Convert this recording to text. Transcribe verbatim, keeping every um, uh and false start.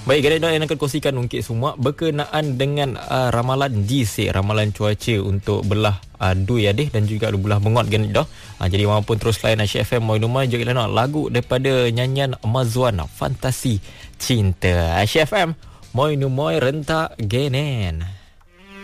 Baik, kita yang akan kongsikan ungkit semua berkenaan dengan uh, ramalan G C, ramalan cuaca untuk belah uh, Dui Adih dan juga belah Bengot kan dah. Uh, jadi maupun terus lain Asyik F M Moi Numai juga kita nak lagu daripada nyanyian Mazwan Fantasi Cinta. Asyik F M Moi Numai rentak genen.